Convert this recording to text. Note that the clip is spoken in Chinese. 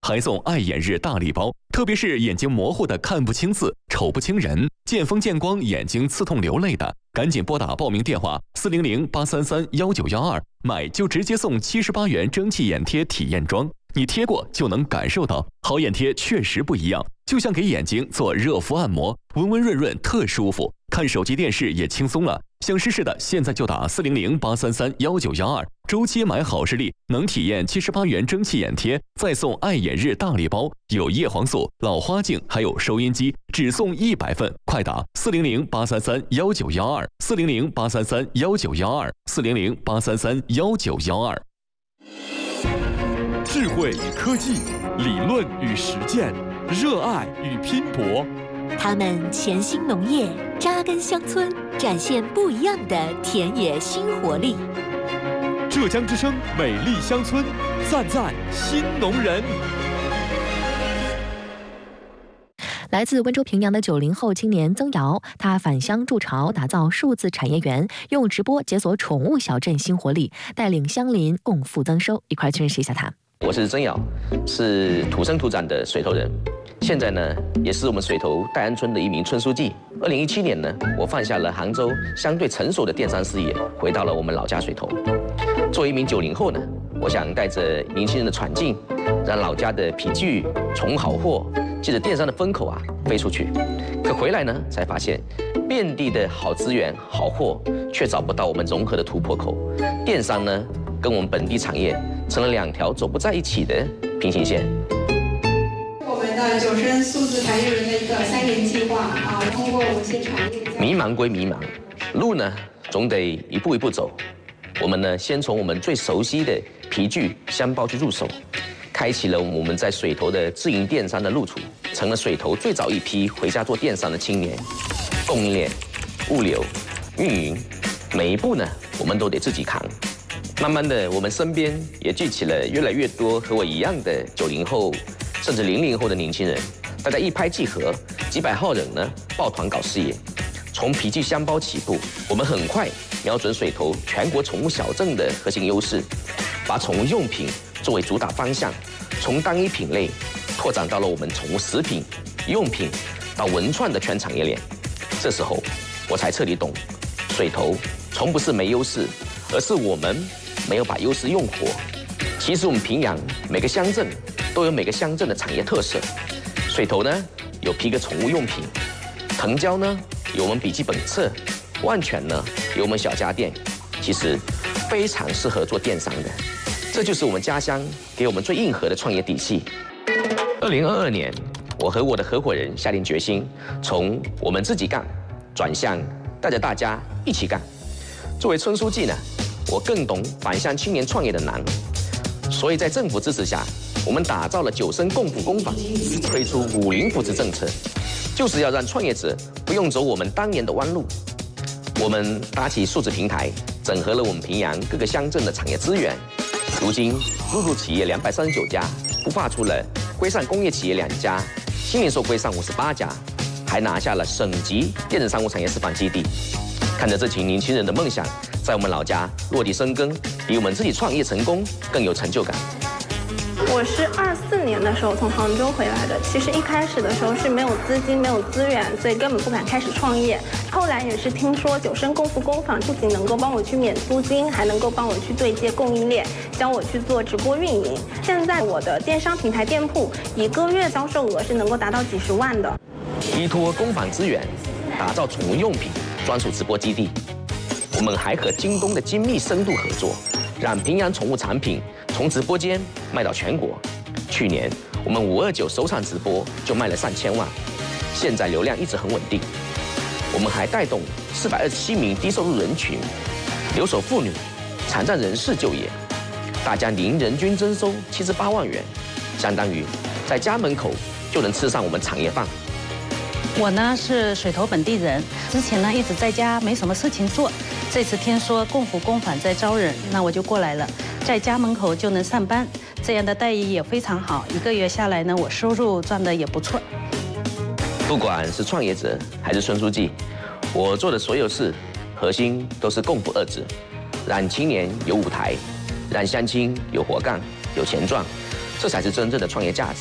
还送爱眼日大礼包。特别是眼睛模糊的、看不清字、瞅不清人、见风见光眼睛刺痛流泪的，赶紧拨打报名电话400-833-1912，买就直接送78元蒸汽眼贴体验装。你贴过就能感受到，好眼贴确实不一样，就像给眼睛做热敷按摩，温温润润特舒服。看手机电视也轻松了。想试试的，现在就打400-833-1912，周期买好视力，能体验78元蒸汽眼贴，再送爱眼日大礼包，有叶黄素、老花镜，还有收音机，只送100份。快打400-833-1912，400-833-1912，400-833-1912。 智慧与科技，理论与实践，热爱与拼搏。 他们潜心农业，扎根乡村，展现不一样的田野新活力。 浙江之声美丽乡村，赞赞新农人。 来自温州平阳的90后青年曾瑶，他返乡筑巢，打造数字产业园，用直播解锁宠物小镇新活力，带领乡邻共富增收。一块去认识一下他。 我是曾瑶，是土生土长的水头人，现在呢也是我们水头戴安村的一名村书记。2017年呢，我放下了杭州相对成熟的电商事业，回到了我们老家水头。作为一名90后呢，我想带着年轻人的闯劲，让老家的皮具、宠物好货借着电商的风口飞出去。可回来呢，才发现遍地的好资源、好货，却找不到我们融合的突破口。电商呢，跟我们本地产业成了2条走不在一起的平行线。 我们的9升数字产业园的一个3年计划通过某些产业。 迷茫归迷茫，路呢总得一步一步走。我们呢先从我们最熟悉的皮具、箱包去入手，开启了我们在水头的自营电商的路途，成了水头最早一批回家做电商的青年。供应链、物流、运营，每一步呢我们都得自己扛。慢慢的，我们身边也聚起了越来越多和我一样的90后，甚至00后的年轻人，大家一拍即合，几百号人呢抱团搞事业。从皮具箱包起步，我们很快瞄准水头全国宠物小镇的核心优势，把宠物用品作为主打方向，从单一品类拓展到了我们宠物食品、用品到文创的全产业链。这时候，我才彻底懂，水头从不是没优势，而是我们没有把优势用活。其实我们平阳每个乡镇都有每个乡镇的产业特色。水头呢有皮革宠物用品，藤椒呢有我们笔记本册，万全呢有我们小家电，其实非常适合做电商的。这就是我们家乡给我们最硬核的创业底气。2022年，我和我的合伙人下定决心，从我们自己干转向带着大家一起干。作为村书记呢，我更懂返乡青年创业的难，所以在政府支持下，我们打造了9升共富工坊，推出50扶持政策，就是要让创业者不用走我们当年的弯路。我们搭起数字平台，整合了我们平阳各个乡镇的产业资源，如今入驻企业239家，孵化出了规上工业企业2家，新零售规上58家，还拿下了省级电子商务产业示范基地。看着这群年轻人的梦想在我们老家落地生根，比我们自己创业成功更有成就感。 我是24年的时候从杭州回来的，其实一开始的时候是没有资金、没有资源，所以根本不敢开始创业。后来也是听说9升共富工坊不仅能够帮我去免租金，还能够帮我去对接供应链，教我去做直播运营。现在我的电商平台店铺一个月销售额是能够达到几十万的。 依托工坊资源，打造宠物用品专属直播基地。我们还和京东的精密深度合作，让平阳宠物产品从直播间卖到全国。去年我们529首场直播就卖了3000万，现在流量一直很稳定。我们还带动427名低收入人群、留守妇女、残障人士就业，大家年人均增收78万元，相当于在家门口就能吃上我们产业饭。 我呢是水头本地人，之前呢一直在家没什么事情做，这次听说共富工坊在招人，那我就过来了，在家门口就能上班，这样的待遇也非常好，一个月下来呢，我收入赚的也不错。 不管是创业者还是村书记，我做的所有事，核心都是共富2字，让青年有舞台，让乡亲有活干、有钱赚， 这才是真正的创业价值。